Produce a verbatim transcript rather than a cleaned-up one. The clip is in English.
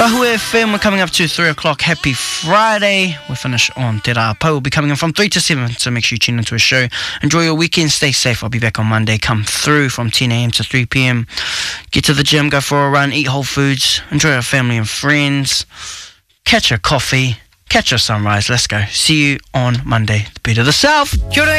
Rahu F M, we're coming up to three o'clock. Happy Friday. We'll finish on Te Rā Pau. We'll be coming in from three to seven, so make sure you tune into a show. Enjoy your weekend. Stay safe. I'll be back on Monday. Come through from ten a.m. to three p.m. Get to the gym, go for a run, eat whole foods, enjoy our family and friends, catch a coffee, catch a sunrise. Let's go. See you on Monday. The beat of the South. Kia ora.